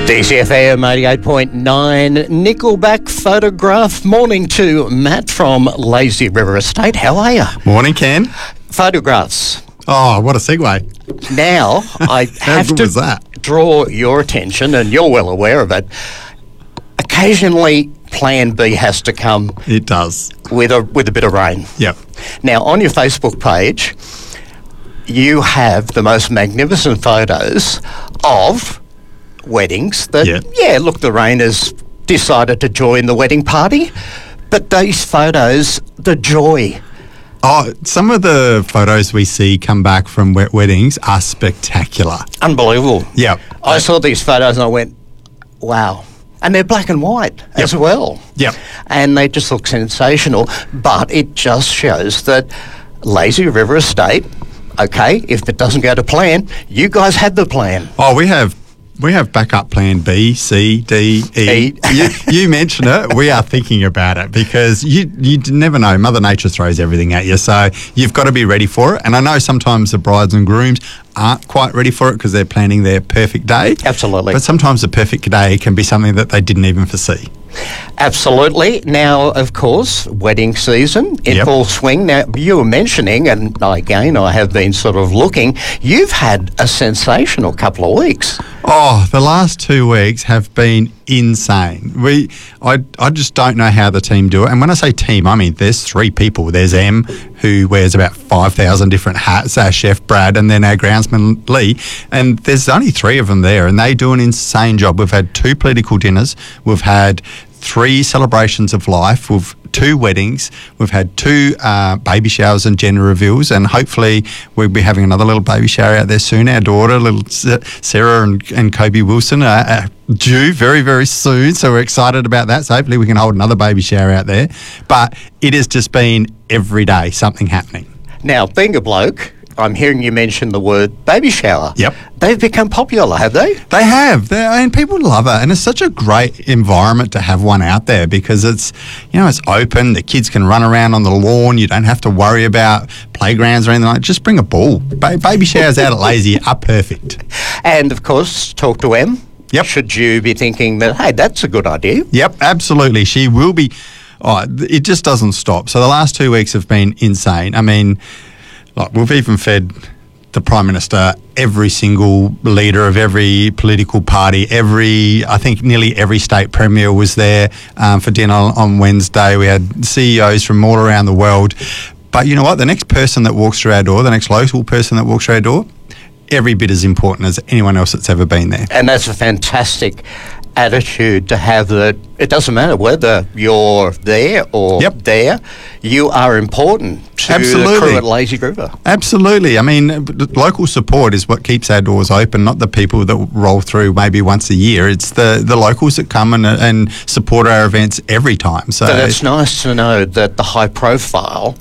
DCFM 88.9 Nickelback photograph. Morning to Matt from Lazy River Estate. How are you? Morning, Ken. Photographs. Oh, what a segue. Now, I have good to was that? draw your attention, and you're well aware of it. Occasionally, Plan B has to come It does. with a bit of rain. Yep. Now, on your Facebook page, you have the most magnificent photos of weddings that, look, the rain has decided to join the wedding party, but these photos, the joy. Oh, some of the photos we see come back from weddings are spectacular. Unbelievable. Yep. I saw these photos and I went, wow. And they're black and white as well. Yep. And they just look sensational, but it just shows that Lazy River Estate, okay, if it doesn't go to plan, you guys had the plan. Oh, we have backup plan B, C, D, E. You mention it, we are thinking about it because you never know. Mother Nature throws everything at you, so you've got to be ready for it. And I know sometimes the brides and grooms aren't quite ready for it because they're planning their perfect day. Absolutely. But sometimes the perfect day can be something that they didn't even foresee. Absolutely. Now, of course, wedding season in full swing. Now, you were mentioning, and again, I have been sort of looking, you've had a sensational couple of weeks. Oh, the last 2 weeks have been insane. I just don't know how the team do it. And when I say team, I mean there's 3 people. There's Em, who wears about 5,000 different hats, our chef Brad, and then our groundsman Lee. And there's only 3 of them there, and they do an insane job. We've had 2 political dinners. We've had 3 celebrations of life. We've 2 weddings. We've had 2 baby showers and gender reveals, and hopefully we'll be having another little baby shower out there soon. Our daughter, little Sarah and Kobe Wilson, are due very, very soon, so we're excited about that. So hopefully we can hold another baby shower out there. But it has just been every day something happening. Now, being a bloke, I'm hearing you mention the word baby shower. Yep. They've become popular, have they? They have. And people love it. And it's such a great environment to have one out there because it's open. The kids can run around on the lawn. You don't have to worry about playgrounds or anything like that. Just bring a ball. Baby showers out at Lazy are perfect. And, of course, talk to Em. Yep. Should you be thinking that, hey, that's a good idea? Yep, absolutely. She will be. Oh, it just doesn't stop. So the last 2 weeks have been insane. I mean, we've even fed the Prime Minister, every single leader of every political party, I think nearly every state premier was there for dinner on Wednesday. We had CEOs from all around the world. But you know what? The next person that walks through our door, the next local person that walks through our door, every bit as important as anyone else that's ever been there. And that's a fantastic attitude to have, that it doesn't matter whether you're there or there, you are important to the crew at Lazy River. Absolutely. I mean, local support is what keeps our doors open, not the people that roll through maybe once a year. It's the locals that come and support our events every time. So but it's nice to know that the high profile,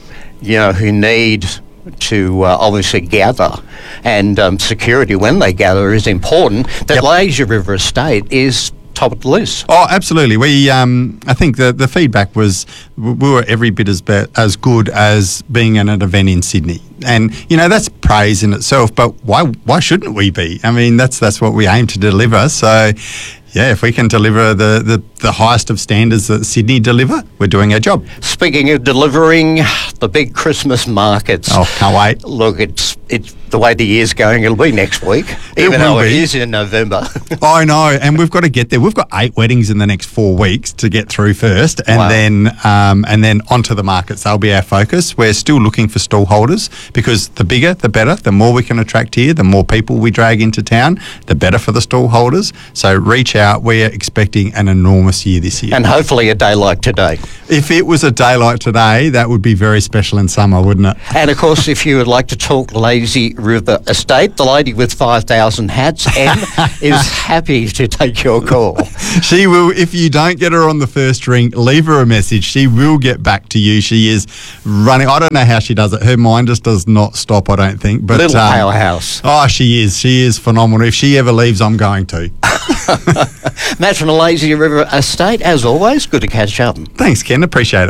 who need to obviously gather, and security when they gather is important, that Lazy River Estate is top of the list. Oh, absolutely. We, I think the feedback was we were every bit as good as being at an event in Sydney. And, that's praise in itself, but why shouldn't we be? I mean, that's what we aim to deliver. So, yeah, if we can deliver the highest of standards that Sydney deliver, we're doing our job. Speaking of delivering, the big Christmas markets. Oh, can't wait. Look, it's the way the year's going, it'll be next week, even though it is in November. I know, and we've got to get there. We've got 8 weddings in the next 4 weeks to get through first, and then onto the markets. They'll be our focus. We're still looking for stall holders because the bigger, the better. The more we can attract here, the more people we drag into town, the better for the stall holders. So reach out. We are expecting an enormous year this year. And hopefully a day like today. If it was a day like today, that would be very special in summer, wouldn't it? And, of course, if you would like to talk Lazy River Estate, the lady with 5,000 hats, Em, is happy to take your call. She will. If you don't get her on the first ring, leave her a message. She will get back to you. She is running. I don't know how she does it. Her mind just does not stop, I don't think. But little powerhouse. Oh, she is. She is phenomenal. If she ever leaves, I'm going to. Matt from the Lazy River Estate, as always, good to catch up. Thanks, Ken. Appreciate it.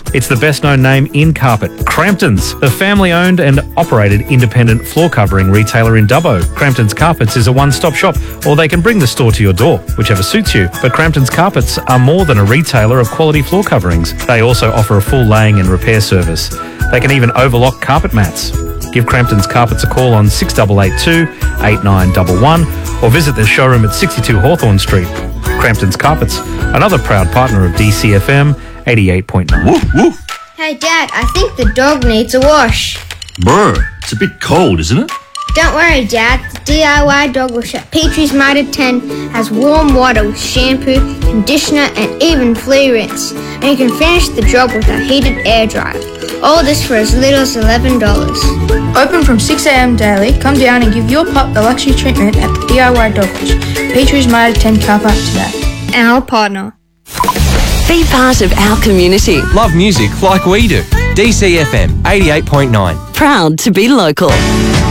It's the best-known name in carpet, Crampton's, the family-owned and operated independent floor covering retailer in Dubbo. Crampton's Carpets is a one-stop shop, or they can bring the store to your door, whichever suits you. But Crampton's Carpets are more than a retailer of quality floor coverings. They also offer a full laying and repair service. They can even overlock carpet mats. Give Crampton's Carpets a call on 6882 8911 or visit their showroom at 62 Hawthorne Street. Crampton's Carpets, another proud partner of DCFM 88.9. Woof, woof. Hey Dad, I think the dog needs a wash. Brr, it's a bit cold, isn't it? Don't worry Dad, the DIY dog wash at Petrie's Mitre 10 has warm water with shampoo, conditioner and even flea rinse. And you can finish the job with a heated air dryer. All this for as little as $11. Open from 6 a.m. daily. Come down and give your pup the luxury treatment at the DIY Dog Wash. Petrie's Mitre 10 car park today. Our partner. Be part of our community. Love music like we do. DCFM 88.9. Proud to be local.